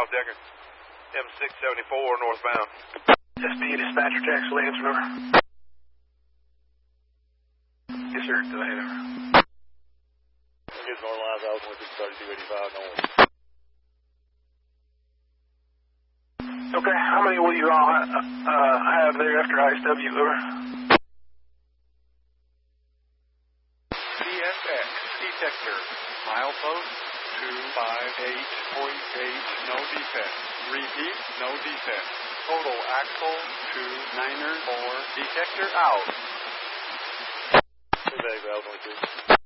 Bob Decker. M674 northbound. SP dispatcher, taxi Lance, number. Yes, sir. Go ahead, over. Here's north lines, I was with 3285 north. Okay, how many will you all have there after ISW, over? CSX, detector, milepost 258.8, no defect. Repeat, no defect. Total axle 294, detector out. 2 days, I was with 2.